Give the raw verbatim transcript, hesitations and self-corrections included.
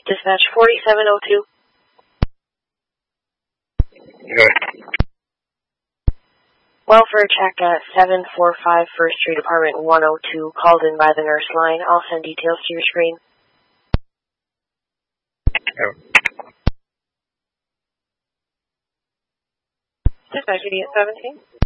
Dispatch forty-seven oh two. Good. Welfare check at seven forty-five First Street, Apartment one oh two, called in by the nurse line. I'll send details to your screen. Oh. Dispatch idiot seventeen.